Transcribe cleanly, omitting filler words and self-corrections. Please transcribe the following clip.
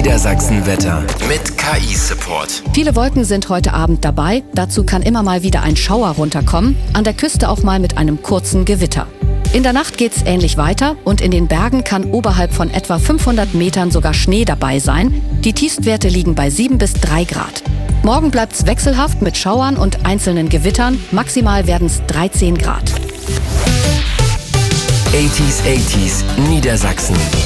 Niedersachsen-Wetter mit KI-Support. Viele Wolken sind heute Abend dabei. Dazu kann immer mal wieder ein Schauer runterkommen. An der Küste auch mal mit einem kurzen Gewitter. In der Nacht geht's ähnlich weiter und in den Bergen kann oberhalb von etwa 500 Metern sogar Schnee dabei sein. Die Tiefstwerte liegen bei 7 bis 3 Grad. Morgen bleibt's wechselhaft mit Schauern und einzelnen Gewittern. Maximal werden's 13 Grad. 80s Niedersachsen.